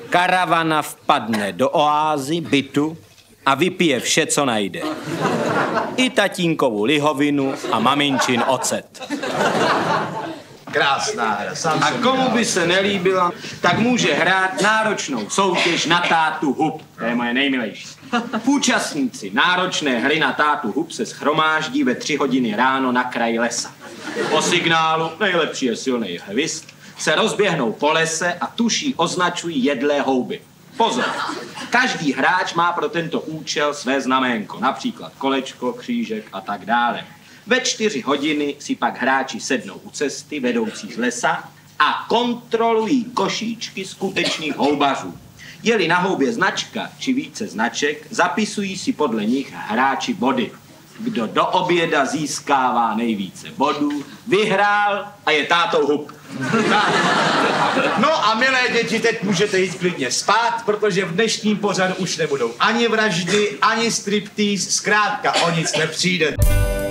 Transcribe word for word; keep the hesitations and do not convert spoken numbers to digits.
Karavana vpadne do oázy, bytu a vypije vše, co najde. I tatínkovu lihovinu a maminčin ocet. Krásná hra. Sám A komu by se nelíbila, tak může hrát náročnou soutěž na tátu hub. To je moje nejmilejší. Účastníci náročné hry na tátu hub se shromáždí ve tři hodiny ráno na kraji lesa. Po signálu, nejlepší je silný hvizd, se rozběhnou po lese a tuší označují jedlé houby. Pozor, každý hráč má pro tento účel své znaménko, například kolečko, křížek a tak dále. Ve čtyři hodiny si pak hráči sednou u cesty vedoucí z lesa a kontrolují košíčky skutečných houbařů. Je-li na houbě značka či více značek, zapisují si podle nich hráči body. Kdo do oběda získává nejvíce bodů, vyhrál a je tátou hub. No a milé děti, teď můžete jít klidně spát, protože v dnešním pořadu už nebudou ani vraždy, ani striptease, zkrátka o nic nepřijde.